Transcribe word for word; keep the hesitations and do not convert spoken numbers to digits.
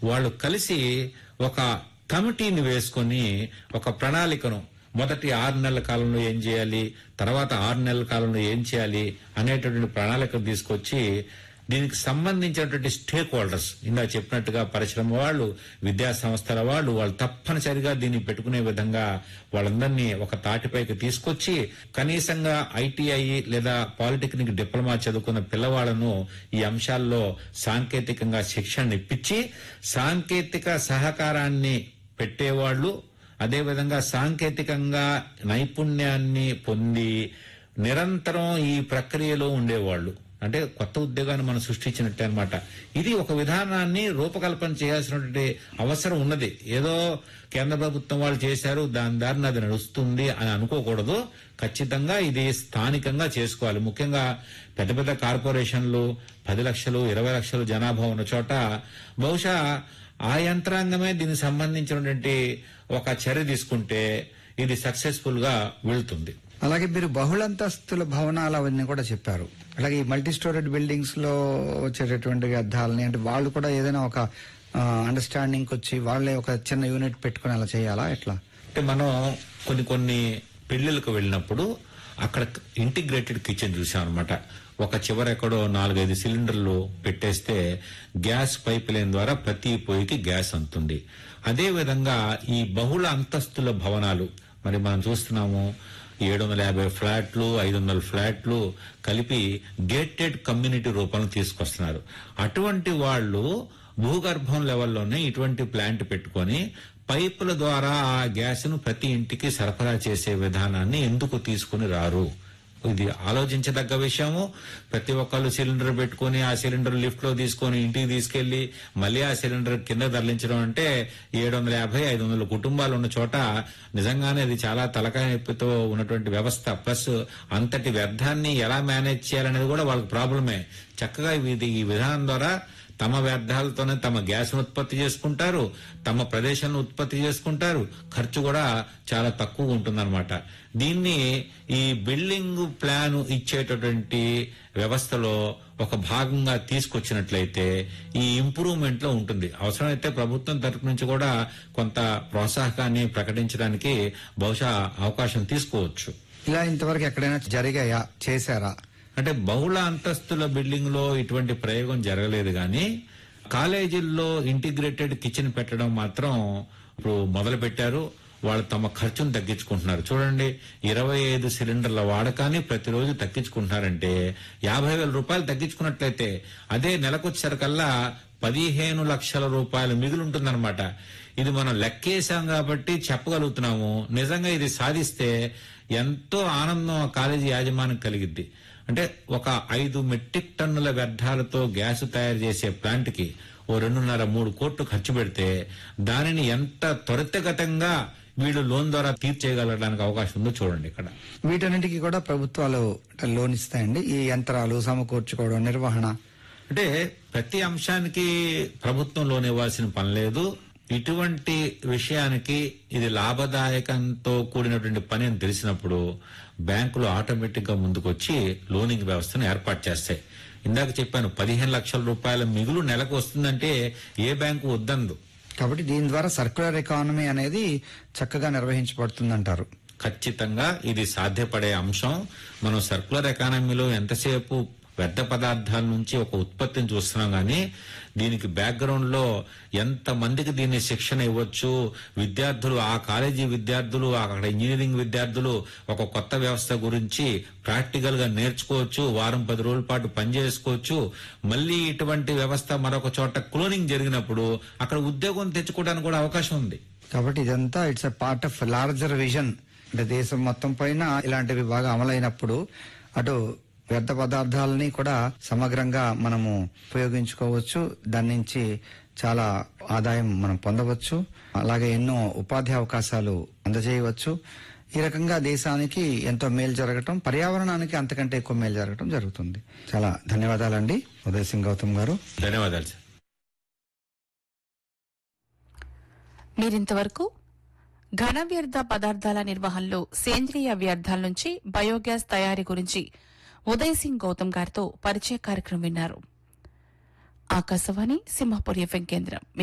వాళ్ళు కలిసి ఒక కమిటీని వేసుకొని ఒక ప్రణాళికను మొదటి ఆరు నెలల కాలంలో ఏం చేయాలి, తర్వాత ఆరు నెలల కాలంలో ఏం చేయాలి అనేటటువంటి ప్రణాళికను తీసుకొచ్చి దీనికి సంబంధించినటువంటి స్టేక్ హోల్డర్స్, ఇందా చెప్పినట్టుగా పరిశ్రమ వాళ్ళు, విద్యా సంస్థల వాళ్ళు వాళ్ళు తప్పనిసరిగా దీన్ని పెట్టుకునే విధంగా వాళ్ళందరినీ ఒక తాటిపైకి తీసుకొచ్చి కనీసంగా ఐటీఐ లేదా పాలిటెక్నిక్ డిప్లొమా చదువుకున్న పిల్లవాళ్లను ఈ అంశాల్లో సాంకేతికంగా శిక్షణ ఇప్పించి సాంకేతిక సహకారాన్ని పెట్టేవాళ్లు, అదేవిధంగా సాంకేతికంగా నైపుణ్యాన్ని పొంది నిరంతరం ఈ ప్రక్రియలో ఉండేవాళ్లు. అంటే కొత్త ఉద్యోగాన్ని మనం సృష్టించినట్టే అనమాట. ఇది ఒక విధానాన్ని రూపకల్పన చేయాల్సినటువంటి అవసరం ఉన్నది. ఏదో కేంద్ర ప్రభుత్వం వాళ్ళు చేశారు, దాని దారిని అది నడుస్తుంది అని అనుకోకూడదు. ఖచ్చితంగా ఇది స్థానికంగా చేసుకోవాలి. ముఖ్యంగా పెద్ద పెద్ద కార్పొరేషన్లు పది లక్షలు ఇరవై లక్షలు జనాభా ఉన్న చోట బహుశా ఆ యంత్రాంగమే దీనికి సంబంధించినటువంటి ఒక చర్య తీసుకుంటే ఇది సక్సెస్ఫుల్ గా వెళ్తుంది. అలాగే మీరు బహుళంతస్తుల భవనాలు అవన్నీ కూడా చెప్పారు. అలాగే ఈ మల్టీ స్టోరేడ్ బిల్డింగ్స్ లో వచ్చేటటువంటి వ్యర్థాలని అంటే వాళ్ళు కూడా ఏదైనా ఒక అండర్స్టాండింగ్ వచ్చి వాళ్ళే ఒక చిన్న యూనిట్ పెట్టుకుని అలా చేయాలా ఎట్లా? అంటే మనం కొన్ని కొన్ని పెళ్లిళ్ళకు వెళ్ళినప్పుడు అక్కడ ఇంటిగ్రేటెడ్ కిచెన్ చూసాం అనమాట. ఒక చివరెక్కడో నాలుగైదు సిలిండర్లు పెట్టేస్తే గ్యాస్ పైప్ లైన్ ద్వారా ప్రతి పొయ్యికి గ్యాస్ అందుతుంది. అదే విధంగా ఈ బహుళ అంతస్తుల భవనాలు మరి మనం చూస్తున్నాము. ఏడు వందల యాభై ఫ్లాట్లు ఐదు వందల ఫ్లాట్లు కలిపి గేటెడ్ కమ్యూనిటీ రూపంలో తీసుకొస్తున్నారు. అటువంటి వాళ్ళు భూగర్భం లెవెల్లోనే ఇటువంటి ప్లాంట్ పెట్టుకొని పైపుల ద్వారా ఆ గ్యాస్ ను ప్రతి ఇంటికి సరఫరా చేసే విధానాన్ని ఎందుకు తీసుకుని రారు? ఇది ఆలోచించదగ్గ విషయము. ప్రతి ఒక్కళ్ళు సిలిండర్ పెట్టుకుని ఆ సిలిండర్ లిఫ్ట్ లో తీసుకొని ఇంటికి తీసుకెళ్లి మళ్ళీ ఆ సిలిండర్ కింద తరలించడం అంటే ఏడు వందల యాభై ఐదు వందల కుటుంబాలు ఉన్న చోట నిజంగానే ఇది చాలా తలకాయ నొప్పితో ఉన్నటువంటి వ్యవస్థ. ప్లస్ అంతటి వ్యర్థాన్ని ఎలా మేనేజ్ చేయాలనేది కూడా వాళ్ళకి ప్రాబ్లమే. చక్కగా ఇది ఈ విధానం ద్వారా తమ వ్యర్థాలతోనే తమ గ్యాస్ ఉత్పత్తి చేసుకుంటారు, తమ ప్రదేశాలను ఉత్పత్తి చేసుకుంటారు, ఖర్చు కూడా చాలా తక్కువ ఉంటుందన్నమాట. దీన్ని ఈ బిల్డింగ్ ప్లాన్ ఇచ్చేటటువంటి వ్యవస్థలో ఒక భాగంగా తీసుకొచ్చినట్లయితే ఈ ఇంప్రూవ్మెంట్ లో ఉంటుంది. అవసరమైతే ప్రభుత్వం తరపు నుంచి కూడా కొంత ప్రోత్సాహకాన్ని ప్రకటించడానికి బహుశా అవకాశం తీసుకోవచ్చు. ఇలా ఇంతవరకు ఎక్కడైనా జరిగాయా, చేశారా? అంటే బహుళ అంతస్తుల బిల్డింగ్ లో ఇటువంటి ప్రయోగం జరగలేదు, కానీ కాలేజీల్లో ఇంటిగ్రేటెడ్ కిచెన్ పెట్టడం మాత్రం ఇప్పుడు మొదలు పెట్టారు. వాళ్ళు తమ ఖర్చును తగ్గించుకుంటున్నారు. చూడండి, ఇరవై ఐదు సిలిండర్ల వాడకాన్ని ప్రతిరోజు తగ్గించుకుంటున్నారంటే యాభై వేల రూపాయలు తగ్గించుకున్నట్లయితే అదే నెలకొచ్చేసరికల్లా పదిహేను లక్షల రూపాయలు మిగులుంటుందన్నమాట. ఇది మనం లెక్కేశాం కాబట్టి చెప్పగలుగుతున్నాము. నిజంగా ఇది సాధిస్తే ఎంతో ఆనందం ఆ కాలేజీ యాజమాన్యం కలిగిద్ది. అంటే ఒక ఐదు మెట్రిక్ టన్నుల వ్యర్థాలతో గ్యాస్ తయారు చేసే ప్లాంట్ కి ఓ రెండున్నర మూడు కోట్లు ఖర్చు పెడితే దానిని ఎంత త్వరితగతంగా వీళ్ళు లోన్ ద్వారా తీర్చేయగలడానికి అవకాశం ఉందో చూడండి. ఇక్కడ వీటన్నిటికీ కూడా ప్రభుత్వాలు లోన్ ఇస్తాయండి. ఈ యంత్రాలు సమకూర్చుకోవడం, నిర్వహణ అంటే ప్రతి అంశానికి ప్రభుత్వం లోన్ ఇవ్వాల్సిన పని లేదు. ఇటువంటి విషయానికి ఇది లాభదాయకంతో కూడినటువంటి పని అని తెలిసినప్పుడు బ్యాంకులు ఆటోమేటిక్ గా ముందుకొచ్చి లోనింగ్ వ్యవస్థను ఏర్పాటు చేస్తాయి. ఇందాక చెప్పాను, పదిహేను లక్షల రూపాయల మిగులు నెలకు వస్తుందంటే ఏ బ్యాంకు వద్దందు. కాబట్టి దీని ద్వారా సర్క్యులర్ ఎకానమీ అనేది చక్కగా నిర్వహించబడుతుందంటారు. ఖచ్చితంగా ఇది సాధ్యపడే అంశం. మనం సర్క్యులర్ ఎకానమీలో ఎంతసేపు వ్యర్థ పదార్థాల నుంచి ఒక ఉత్పత్తిని చూస్తున్నాం, కానీ దీనికి బ్యాక్గ్రౌండ్ లో ఎంత మందికి దీన్ని శిక్షణ ఇవ్వచ్చు, విద్యార్థులు ఆ కాలేజీ విద్యార్థులు అక్కడ ఇంజనీరింగ్ విద్యార్థులు ఒక కొత్త వ్యవస్థ గురించి ప్రాక్టికల్ గా నేర్చుకోవచ్చు, వారం పది రోజుల పాటు పనిచేసుకోవచ్చు. మళ్ళీ ఇటువంటి వ్యవస్థ మరొక చోట క్లోనింగ్ జరిగినప్పుడు అక్కడ ఉద్యోగం తెచ్చుకోవడానికి కూడా అవకాశం ఉంది. కాబట్టి ఇదంతా it's a part of larger vision. అంటే దేశం మొత్తం పైన ఇలాంటివి బాగా అమలైనప్పుడు అటు వ్యర్థ పదార్థాలని కూడా సమగ్రంగా మనము ఉపయోగించుకోవచ్చు. దాని నుంచి చాలా ఆదాయం మనం పొందవచ్చు. అలాగే ఎన్నో ఉపాధి అవకాశాలు అందజేయవచ్చు. ఈ రకంగా దేశానికి ఎంతో మేలు జరగటం, పర్యావరణానికి అంతకంటే ఎక్కువ మేలు జరగటం జరుగుతుంది. చాలా ధన్యవాదాలండి ఉదయ్ సింగ్ గౌతమ్ గారు. ధన్యవాదాలు సార్. మీరింతవరకు ఘన వ్యర్థ పదార్థాల నిర్వహణలో సేంద్రియ వ్యర్థాల నుంచి బయోగ్యాస్ తయారీ గురించి ఉదయ్ సింగ్ గౌతమ్ గారితో పరిచయ కార్యక్రమం విన్నారు. ఆకాశవాణి సింహపురి ఎఫ్ఎం కేంద్రం.